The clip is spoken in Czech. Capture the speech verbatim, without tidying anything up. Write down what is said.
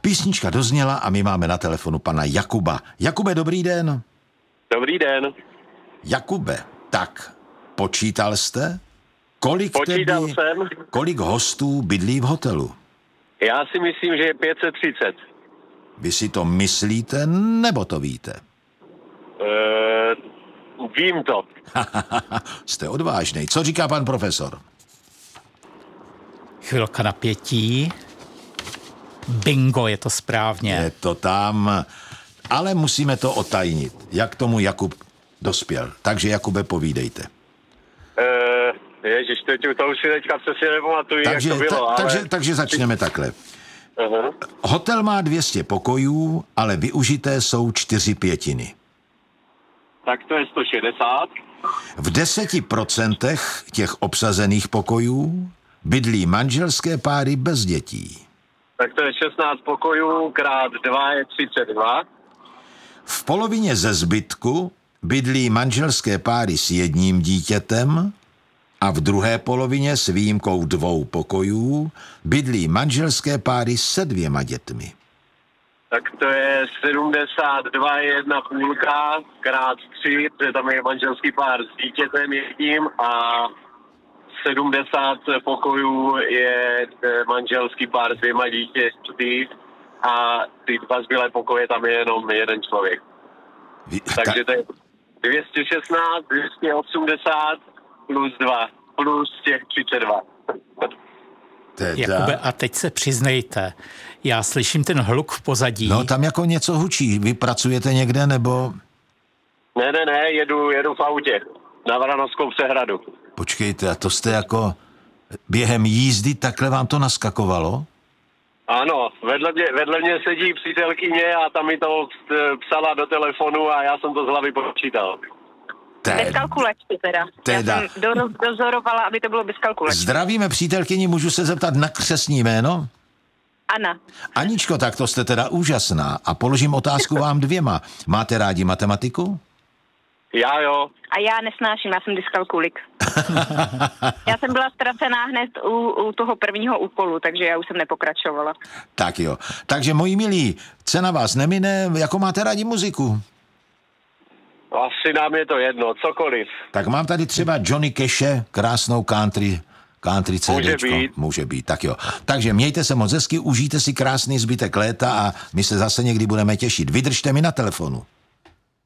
Písnička dozněla a my máme na telefonu pana Jakuba. Jakube, dobrý den. Dobrý den. Jakube, tak počítal jste? Kolik Počítal tedy, jsem. kolik hostů bydlí v hotelu? Já si myslím, že je pět set třicet. Vy si to myslíte, nebo to víte? Uh, vím to. Jste odvážnej. Co říká pan profesor? Chvilka napětí. Bingo, je to správně. Je to tam, ale musíme to otajnit. Jak tomu Jakub dospěl. Takže Jakube, povídejte. Uh, ježiš, teď, to už si teďka přesně nepamatuji, Takže, jak to bylo. ta, ale... takže, takže začneme takhle. Uh-huh. Hotel má dvě stě pokojů, ale využité jsou čtyři pětiny. Tak to je sto šedesát. V deseti procentech těch obsazených pokojů bydlí manželské páry bez dětí. Tak to je šestnáct pokojů, krát dva je třicet dva. V polovině ze zbytku bydlí manželské páry s jedním dítětem a v druhé polovině s výjimkou dvou pokojů bydlí manželské páry se dvěma dětmi. Tak to je sedmdesát dva je jedna půlka, krát tři, protože tam je manželský pár s dítětem jedním a sedmdesát pokojů je manželský pár s dvěma dítěty a ty dva zbylé pokoje tam je jenom jeden člověk. Vy, Takže to je dvě stě šestnáct, dvě stě osmdesát plus dva, plus těch třicet dva. teda... Jakube, a teď se přiznejte, já slyším ten hluk v pozadí. No tam jako něco hučí. Vy pracujete někde, nebo... Ne, ne, ne, jedu, jedu v autě na Vranovskou přehradu. Počkejte, a to jste jako během jízdy takhle vám to naskakovalo? Ano, vedle mě, vedle mě sedí přítelkyně a tam mi to psala do telefonu a já jsem to z hlavy počítal. Teda. Bez kalkulačky teda. teda. Já jsem do, dozorovala, aby to bylo bez kalkulačky. Zdravíme přítelkyni, můžu se zeptat na křestní jméno? Anna. Aničko, tak to jste teda úžasná. A položím otázku vám dvěma. Máte rádi matematiku? Já jo. A já nesnáším, já jsem dyskalkulik. Já jsem byla ztracená hned u, u toho prvního úkolu, takže já už jsem nepokračovala. Tak jo. Takže, moji milí, cena vás nemine, jako máte rádi muziku? Asi nám je to jedno, cokoliv. Tak mám tady třeba Johnny Cache, krásnou country, country CDčko. Může být. Může být, tak jo. Takže mějte se moc hezky, užijte si krásný zbytek léta a my se zase někdy budeme těšit. Vydržte mi na telefonu.